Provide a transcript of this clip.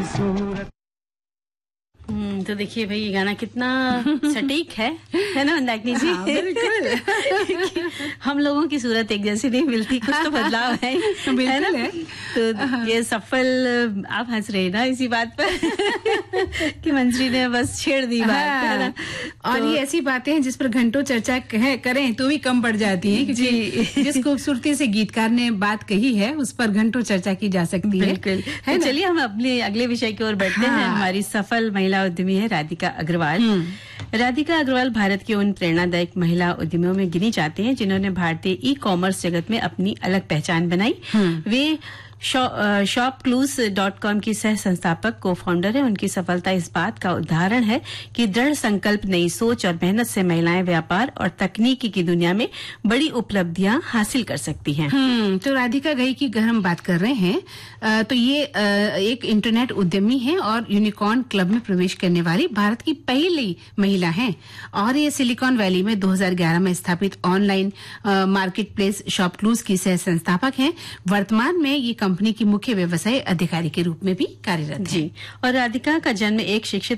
सूरत। तो देखिए भाई ये गाना कितना सटीक है ना मंदाकिनी जी? हाँ, बिल्कुल। हम लोगों की सूरत एक जैसी नहीं मिलती, कुछ तो बदलाव है, बिल्कुल है। तो ये सफल, आप हंस रहे ना इसी बात पर कि मंजरी ने बस छेड़ दी बात, है ना? और ये ऐसी बातें हैं जिस पर घंटों चर्चा करें तो भी कम पड़ जाती हैं, क्योंकि जिस खूबसूरती से गीतकार ने बात कही है उस पर घंटों चर्चा की जा सकती है। बिल्कुल। तो चलिए हम अपने अगले विषय की ओर बढ़ते हैं। हमारी सफल महिला उद्यमी है राधिका अग्रवाल। राधिका अग्रवाल भारत की उन प्रेरणादायक महिला उद्यमियों में गिनी जाती हैं जिन्होंने भारतीय ई कॉमर्स जगत में अपनी अलग पहचान बनाई। वे shopclues.com की सह संस्थापक को फाउंडर है। उनकी सफलता इस बात का उदाहरण है कि दृढ़ संकल्प, नई सोच और मेहनत से महिलाएं व्यापार और तकनीकी की दुनिया में बड़ी उपलब्धियां हासिल कर सकती हैं। तो राधिका घई की अगर हम बात कर रहे हैं तो ये एक इंटरनेट उद्यमी है और यूनिकॉर्न क्लब में प्रवेश करने वाली भारत की पहली महिला हैं। और ये सिलिकॉन वैली में 2011 में स्थापित ऑनलाइन मार्केट प्लेस शॉपक्लूज की सह संस्थापक हैं। वर्तमान में ये कंपनी की मुख्य व्यवसाय अधिकारी के रूप में भी कार्यरत है। जी। और राधिका का जन्म एक शिक्षित